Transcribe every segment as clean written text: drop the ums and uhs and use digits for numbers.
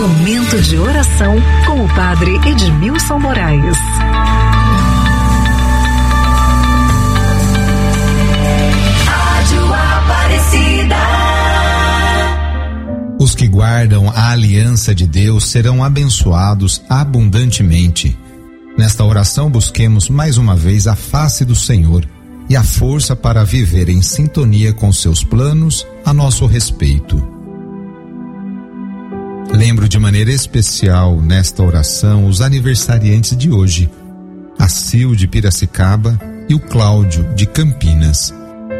Momento de oração com o Padre Edmilson Moraes. Rádio Aparecida. Os que guardam a aliança de Deus serão abençoados abundantemente. Nesta oração busquemos mais uma vez a face do Senhor e a força para viver em sintonia com seus planos a nosso respeito. Lembro de maneira especial nesta oração os aniversariantes de hoje, a Sil de Piracicaba e o Cláudio de Campinas.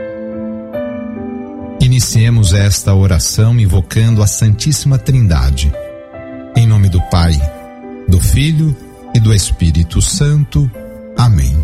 Iniciemos esta oração invocando a Santíssima Trindade. Em nome do Pai, do Filho e do Espírito Santo. Amém.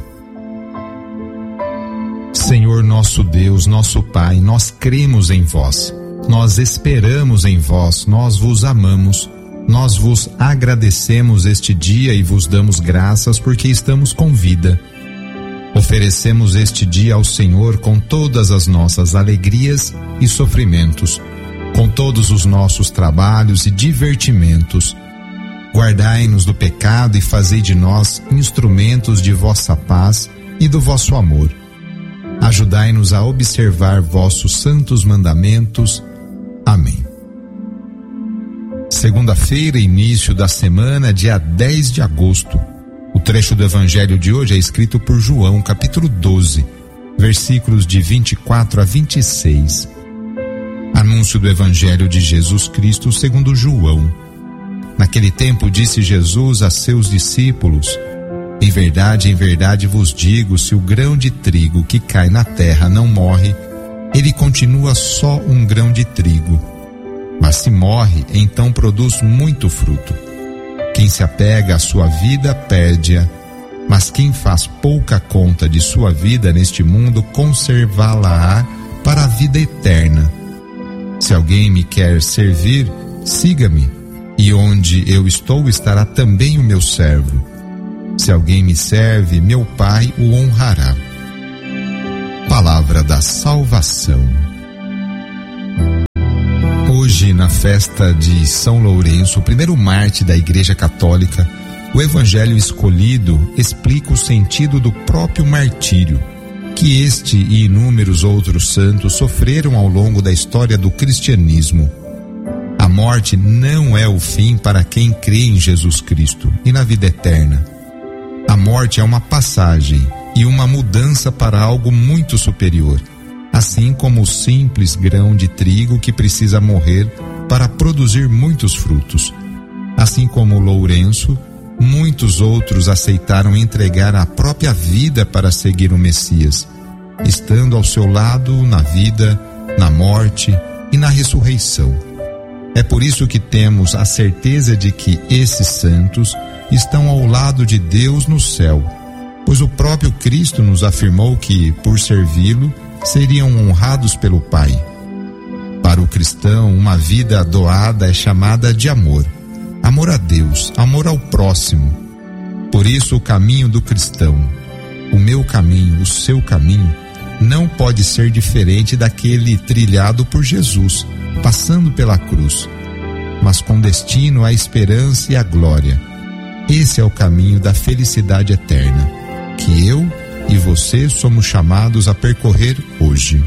Senhor nosso Deus, nosso Pai, nós cremos em vós, nós esperamos em vós, nós vos amamos, nós vos agradecemos este dia e vos damos graças porque estamos com vida. Oferecemos este dia ao Senhor com todas as nossas alegrias e sofrimentos, com todos os nossos trabalhos e divertimentos. Guardai-nos do pecado e fazei de nós instrumentos de vossa paz e do vosso amor. Ajudai-nos a observar vossos santos mandamentos. Amém. Segunda-feira, início da semana, dia 10 de agosto. O trecho do Evangelho de hoje é escrito por João, capítulo 12, versículos de 24 a 26. Anúncio do Evangelho de Jesus Cristo segundo João. Naquele tempo disse Jesus a seus discípulos: em verdade vos digo, se o grão de trigo que cai na terra não morre, ele continua só um grão de trigo. Mas se morre, então produz muito fruto. Quem se apega à sua vida, perde-a, mas quem faz pouca conta de sua vida neste mundo, conservá-la-á para a vida eterna. Se alguém me quer servir, siga-me, e onde eu estou estará também o meu servo. Se alguém me serve, meu Pai o honrará. Palavra da salvação. Hoje, na festa de São Lourenço, o primeiro mártir da Igreja Católica, o Evangelho escolhido explica o sentido do próprio martírio, que este e inúmeros outros santos sofreram ao longo da história do cristianismo. A morte não é o fim para quem crê em Jesus Cristo e na vida eterna. A morte é uma passagem e uma mudança para algo muito superior, assim como o simples grão de trigo que precisa morrer para produzir muitos frutos. Assim como Lourenço, muitos outros aceitaram entregar a própria vida para seguir o Messias, estando ao seu lado na vida, na morte e na ressurreição. É por isso que temos a certeza de que esses santos estão ao lado de Deus no céu, pois o próprio Cristo nos afirmou que, por servi-lo, seriam honrados pelo Pai. Para o cristão, uma vida doada é chamada de amor. Amor a Deus, amor ao próximo. Por isso, o caminho do cristão, o meu caminho, o seu caminho, não pode ser diferente daquele trilhado por Jesus, passando pela cruz, mas com destino à esperança e à glória. Esse é o caminho da felicidade eterna, que eu e você somos chamados a percorrer hoje.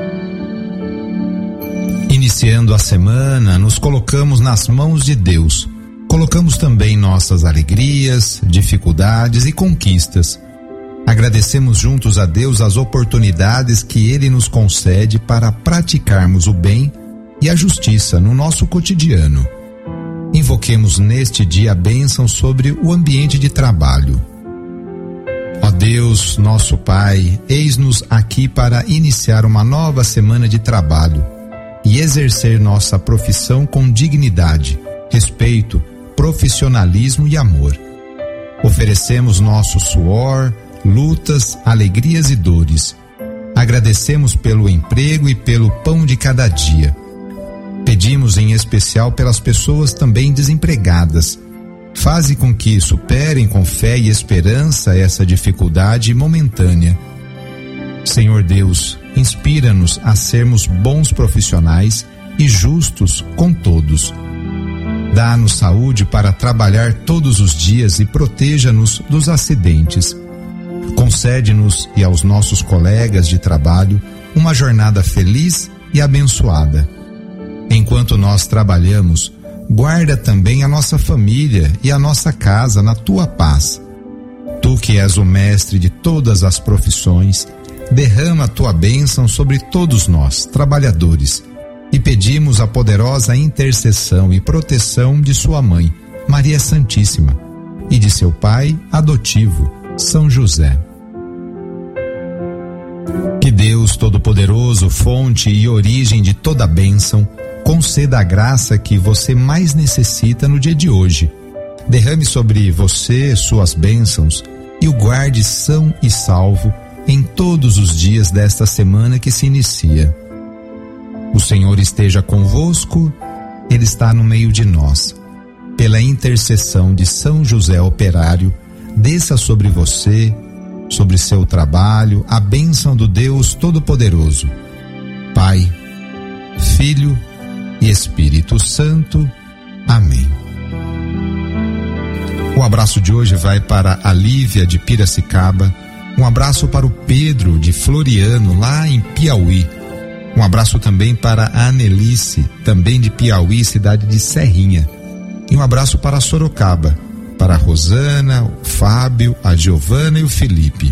Iniciando a semana, nos colocamos nas mãos de Deus. Colocamos também nossas alegrias, dificuldades e conquistas. Agradecemos juntos a Deus as oportunidades que Ele nos concede para praticarmos o bem e a justiça no nosso cotidiano. Invoquemos neste dia a bênção sobre o ambiente de trabalho. Ó Deus, nosso Pai, eis-nos aqui para iniciar uma nova semana de trabalho e exercer nossa profissão com dignidade, respeito, profissionalismo e amor. Oferecemos nosso suor, lutas, alegrias e dores. Agradecemos pelo emprego e pelo pão de cada dia. Pedimos em especial pelas pessoas também desempregadas. Faze com que superem com fé e esperança essa dificuldade momentânea. Senhor Deus, inspira-nos a sermos bons profissionais e justos com todos. Dá-nos saúde para trabalhar todos os dias e proteja-nos dos acidentes. Concede-nos e aos nossos colegas de trabalho uma jornada feliz e abençoada. Enquanto nós trabalhamos, guarda também a nossa família e a nossa casa na tua paz. Tu que és o mestre de todas as profissões, derrama a tua bênção sobre todos nós, trabalhadores, e pedimos a poderosa intercessão e proteção de sua mãe, Maria Santíssima, e de seu pai adotivo, São José. Que Deus Todo-Poderoso, fonte e origem de toda bênção, conceda a graça que você mais necessita no dia de hoje. Derrame sobre você suas bênçãos e o guarde são e salvo em todos os dias desta semana que se inicia. O Senhor esteja convosco, Ele está no meio de nós. Pela intercessão de São José Operário, desça sobre você, sobre seu trabalho, a bênção do Deus Todo-Poderoso, Pai, Filho e Espírito Santo. Amém. O abraço de hoje vai para a Lívia de Piracicaba, um abraço para o Pedro de Floriano, lá em Piauí. Um abraço também para a Anelice, também de Piauí, cidade de Serrinha. E um abraço para Sorocaba, para a Rosana, o Fábio, a Giovana e o Felipe.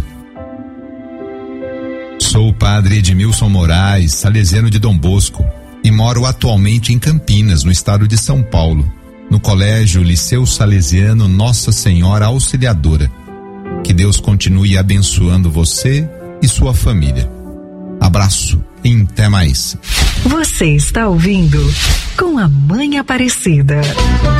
Sou o padre Edmilson Moraes, salesiano de Dom Bosco, e moro atualmente em Campinas, no estado de São Paulo, no Colégio Liceu Salesiano Nossa Senhora Auxiliadora. Que Deus continue abençoando você e sua família. Abraço e até mais. Você está ouvindo Com a Mãe Aparecida.